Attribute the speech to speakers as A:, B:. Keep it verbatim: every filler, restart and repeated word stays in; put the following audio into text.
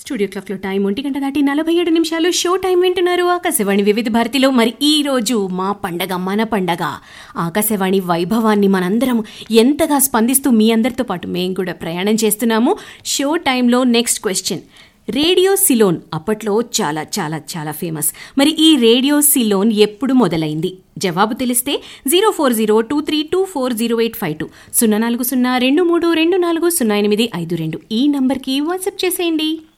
A: Studio క్లాక్లో time ఒంటి గంట దాటి నలభై ఏడు నిమిషాలు. షో టైం వింటున్నారు ఆకాశవాణి వివిధ భారతిలో. మరి ఈ రోజు మా పండగ, మన పండగ ఆకాశవాణి వైభవాన్ని మనందరం ఎంతగా స్పందిస్తూ మీ అందరితో పాటు మేము కూడా ప్రయాణం చేస్తున్నాము. షో టైంలో నెక్స్ట్ క్వశ్చన్, రేడియో సిలోన్ అప్పట్లో చాలా చాలా చాలా ఫేమస్. మరి ఈ రేడియో సిలోన్ ఎప్పుడు మొదలైంది? జవాబు తెలిస్తే zero four zero two three two four zero eight five two సున్నా నాలుగు సున్నా రెండు మూడు రెండు నాలుగు సున్నా ఎనిమిది ఐదు రెండు ఈ నంబర్కి వాట్సాప్ చేసేయండి.